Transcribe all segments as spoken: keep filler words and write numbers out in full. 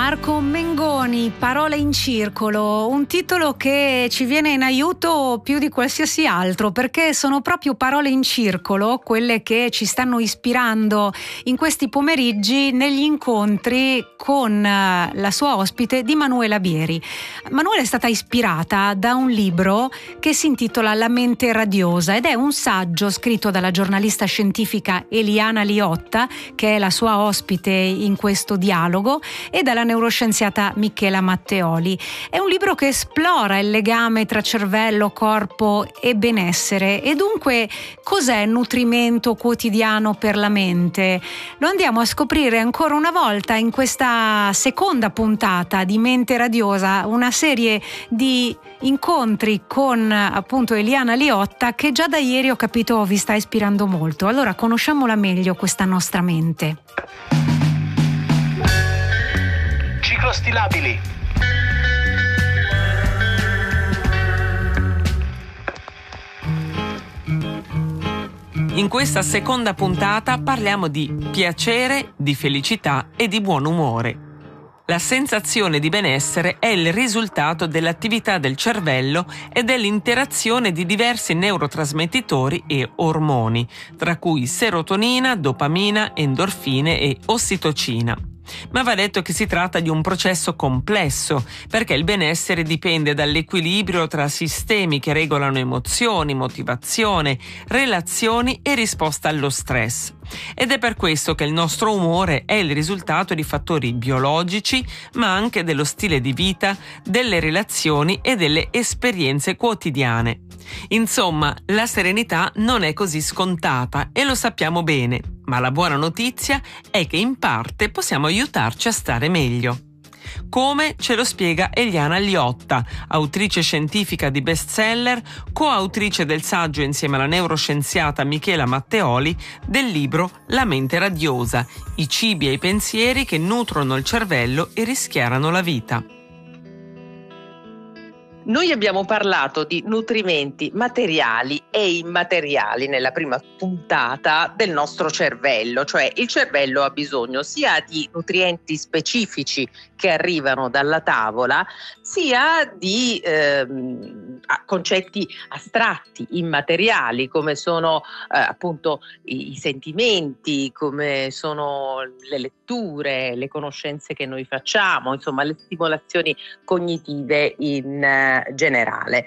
Marco Mengoni, Parole in circolo, un titolo che ci viene in aiuto più di qualsiasi altro, perché sono proprio parole in circolo quelle che ci stanno ispirando in questi pomeriggi negli incontri con la sua ospite di Manuela Bieri. Manuela è stata ispirata da un libro che si intitola La mente radiosa ed è un saggio scritto dalla giornalista scientifica Eliana Liotta, che è la sua ospite in questo dialogo, e dalla neuroscienziata Michela Matteoli. È un libro che esplora il legame tra cervello, corpo e benessere, e dunque cos'è nutrimento quotidiano per la mente? Lo andiamo a scoprire ancora una volta in questa seconda puntata di Mente Radiosa, una serie di incontri con appunto Eliana Liotta che già da ieri ho capito vi sta ispirando molto. Allora conosciamola meglio questa nostra mente. Ciclostilabili. In questa seconda puntata parliamo di piacere, di felicità e di buon umore. La sensazione di benessere è il risultato dell'attività del cervello e dell'interazione di diversi neurotrasmettitori e ormoni, tra cui serotonina, dopamina, endorfine e ossitocina. Ma va detto che si tratta di un processo complesso, perché il benessere dipende dall'equilibrio tra sistemi che regolano emozioni, motivazione, relazioni e risposta allo stress. Ed è per questo che il nostro umore è il risultato di fattori biologici, ma anche dello stile di vita, delle relazioni e delle esperienze quotidiane. Insomma, la serenità non è così scontata e lo sappiamo bene, ma la buona notizia è che in parte possiamo aiutarci a stare meglio. Come ce lo spiega Eliana Liotta, autrice scientifica di bestseller, coautrice del saggio insieme alla neuroscienziata Michela Matteoli del libro La mente radiosa, i cibi e i pensieri che nutrono il cervello e rischiarano la vita. Noi abbiamo parlato di nutrimenti materiali e immateriali nella prima puntata del nostro cervello, cioè il cervello ha bisogno sia di nutrienti specifici che arrivano dalla tavola, sia di ehm, concetti astratti, immateriali, come sono eh, appunto i, i sentimenti, come sono le letture, le conoscenze che noi facciamo, insomma le stimolazioni cognitive in eh, generale.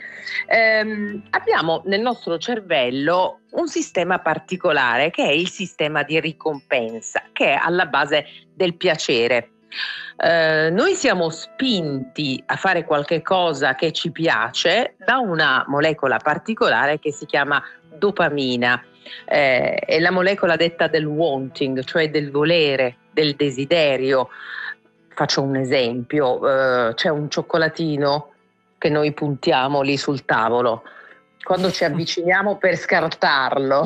Ehm, abbiamo nel nostro cervello un sistema particolare che è il sistema di ricompensa, che è alla base del piacere. Eh, noi siamo spinti a fare qualche cosa che ci piace da una molecola particolare che si chiama dopamina. Eh, è la molecola detta del wanting, cioè del volere, del desiderio. Faccio un esempio, eh, c'è un cioccolatino che noi puntiamo lì sul tavolo. Quando ci avviciniamo per scartarlo,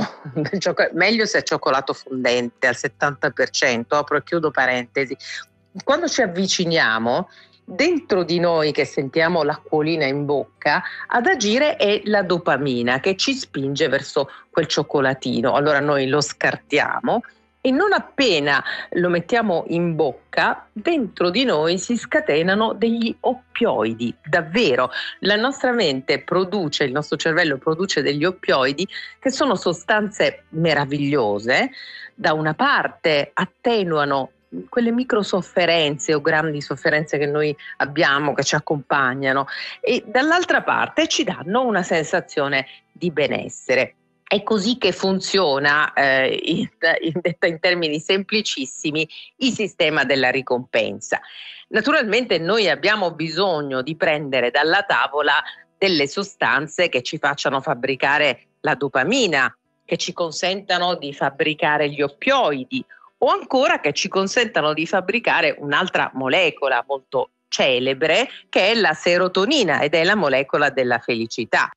meglio se è cioccolato fondente al settanta per cento, apro e chiudo parentesi, quando ci avviciniamo, dentro di noi che sentiamo l'acquolina in bocca, ad agire è la dopamina che ci spinge verso quel cioccolatino. Allora noi lo scartiamo e non appena lo mettiamo in bocca, dentro di noi si scatenano degli oppioidi. Davvero, la nostra mente produce, il nostro cervello produce degli oppioidi che sono sostanze meravigliose. Da una parte attenuano quelle micro sofferenze o grandi sofferenze che noi abbiamo, che ci accompagnano, e dall'altra parte ci danno una sensazione di benessere. È così che funziona, eh, in, in, detta in termini semplicissimi, il sistema della ricompensa. Naturalmente noi abbiamo bisogno di prendere dalla tavola delle sostanze che ci facciano fabbricare la dopamina, che ci consentano di fabbricare gli oppioidi, o ancora che ci consentano di fabbricare un'altra molecola molto celebre che è la serotonina ed è la molecola della felicità.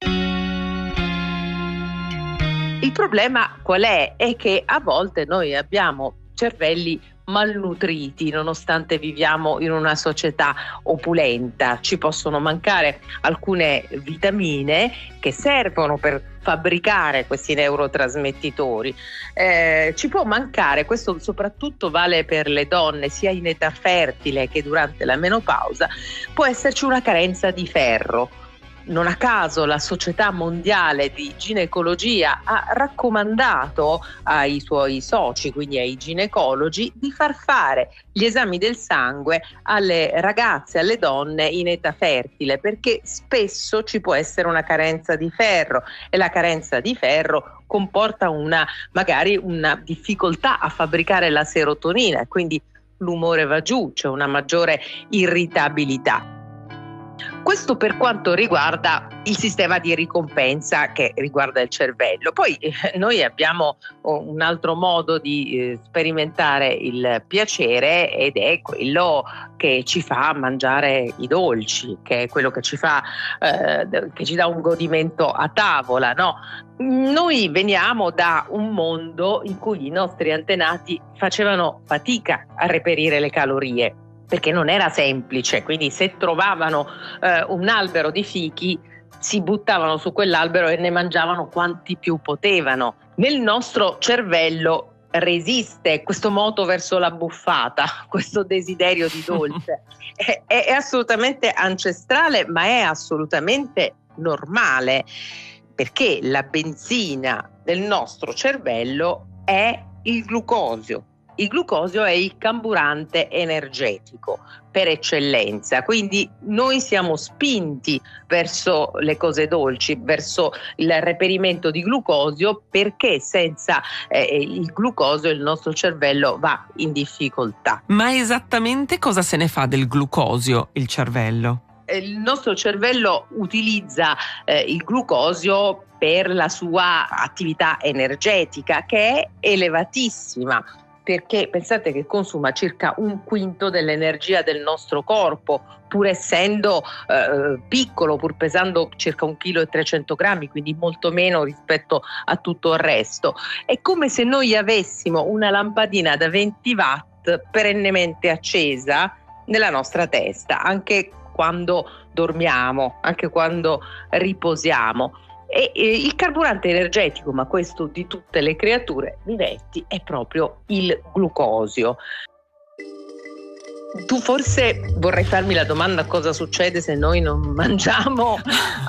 Il problema qual è? È che a volte noi abbiamo cervelli malnutriti, nonostante viviamo in una società opulenta. Ci possono mancare alcune vitamine che servono per fabbricare questi neurotrasmettitori. Eh, ci può mancare, questo soprattutto vale per le donne, sia in età fertile che durante la menopausa, può esserci una carenza di ferro. Non a caso la Società Mondiale di Ginecologia ha raccomandato ai suoi soci, quindi ai ginecologi, di far fare gli esami del sangue alle ragazze, alle donne in età fertile, perché spesso ci può essere una carenza di ferro e la carenza di ferro comporta una magari una difficoltà a fabbricare la serotonina, quindi l'umore va giù, c'è una maggiore irritabilità. Questo per quanto riguarda il sistema di ricompensa che riguarda il cervello. Poi eh, noi abbiamo un altro modo di eh, sperimentare il piacere, ed è quello che ci fa mangiare i dolci, che è quello che ci fa eh, che ci dà un godimento a tavola, no? Noi veniamo da un mondo in cui i nostri antenati facevano fatica a reperire le calorie, perché non era semplice, quindi se trovavano eh, un albero di fichi si buttavano su quell'albero e ne mangiavano quanti più potevano. Nel nostro cervello resiste questo moto verso la buffata, questo desiderio di dolce. è, è assolutamente ancestrale, ma è assolutamente normale, perché la benzina del nostro cervello è il glucosio. Il glucosio è il carburante energetico per eccellenza, quindi noi siamo spinti verso le cose dolci, verso il reperimento di glucosio, perché senza eh, il glucosio il nostro cervello va in difficoltà. Ma esattamente cosa se ne fa del glucosio il cervello? Il nostro cervello utilizza eh, il glucosio per la sua attività energetica, che è elevatissima, perché pensate che consuma circa un quinto dell'energia del nostro corpo, pur essendo eh, piccolo, pur pesando circa un chilo e trecento grammi, quindi molto meno rispetto a tutto il resto. È come se noi avessimo una lampadina da venti watt perennemente accesa nella nostra testa, anche quando dormiamo, anche quando riposiamo. E, e il carburante energetico, ma questo di tutte le creature viventi, è proprio il glucosio. Tu forse vorrai farmi la domanda: cosa succede se noi non mangiamo?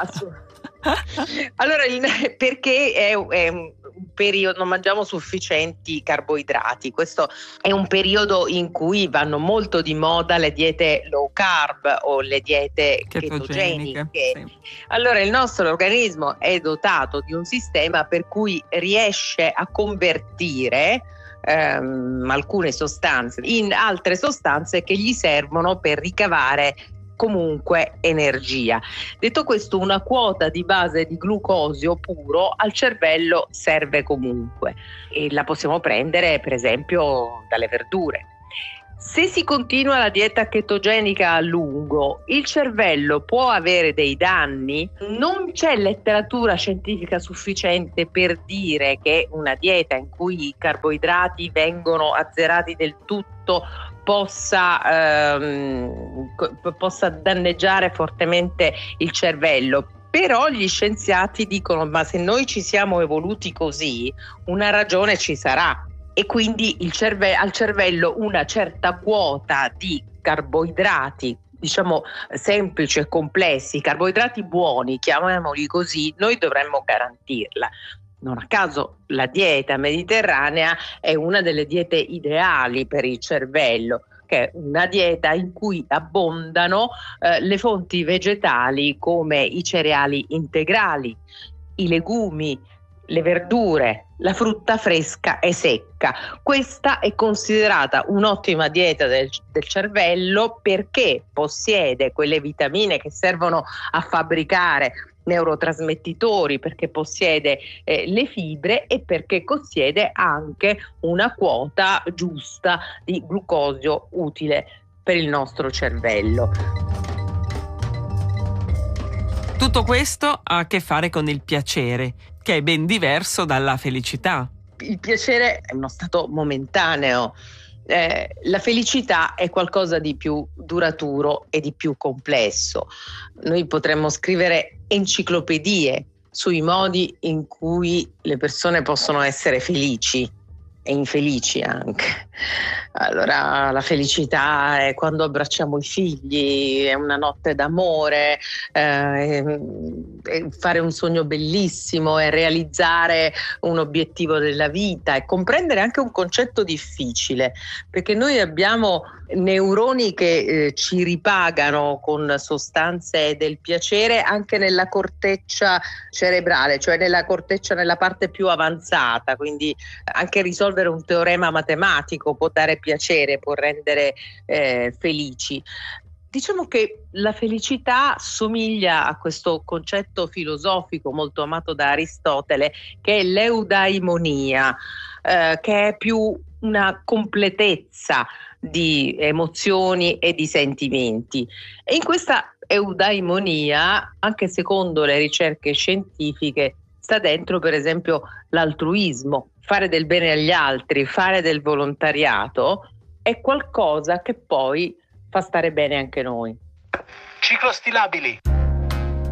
Allora, il, perché è, è un periodo, non mangiamo sufficienti carboidrati. Questo è un periodo in cui vanno molto di moda le diete low carb o le diete ketogeniche. ketogeniche. Sì. Allora il nostro organismo è dotato di un sistema per cui riesce a convertire ehm, alcune sostanze in altre sostanze che gli servono per ricavare comunque energia. Detto questo, una quota di base di glucosio puro al cervello serve comunque, e la possiamo prendere per esempio dalle verdure. Se si continua la dieta chetogenica a lungo, il cervello può avere dei danni. Non c'è letteratura scientifica sufficiente per dire che una dieta in cui i carboidrati vengono azzerati del tutto possa, ehm, possa danneggiare fortemente il cervello. Però gli scienziati dicono: ma se noi ci siamo evoluti così, una ragione ci sarà. E quindi il cerve- al cervello una certa quota di carboidrati, diciamo semplici e complessi, carboidrati buoni, chiamiamoli così, noi dovremmo garantirla. Non a caso la dieta mediterranea è una delle diete ideali per il cervello, che è una dieta in cui abbondano eh, le fonti vegetali come i cereali integrali, i legumi, le verdure, la frutta fresca e secca. Questa è considerata un'ottima dieta del, del cervello, perché possiede quelle vitamine che servono a fabbricare neurotrasmettitori, perché possiede eh, le fibre e perché possiede anche una quota giusta di glucosio utile per il nostro cervello. Tutto questo ha a che fare con il piacere, che è ben diverso dalla felicità. Il piacere è uno stato momentaneo. eh, la felicità è qualcosa di più duraturo e di più complesso. Noi potremmo scrivere enciclopedie sui modi in cui le persone possono essere felici e infelici anche. Allora, la felicità è quando abbracciamo i figli, è una notte d'amore, eh, è fare un sogno bellissimo, è realizzare un obiettivo della vita, è comprendere anche un concetto difficile, perché noi abbiamo neuroni che eh, ci ripagano con sostanze del piacere anche nella corteccia cerebrale, cioè nella corteccia nella parte più avanzata, quindi anche risolvere un teorema matematico può dare piacere, può rendere eh, felici. Diciamo che la felicità somiglia a questo concetto filosofico molto amato da Aristotele, che è l'eudaimonia, eh, che è più una completezza di emozioni e di sentimenti. E in questa eudaimonia, anche secondo le ricerche scientifiche, sta dentro per esempio l'altruismo, fare del bene agli altri, fare del volontariato è qualcosa che poi fa stare bene anche noi. Ciclostilabili.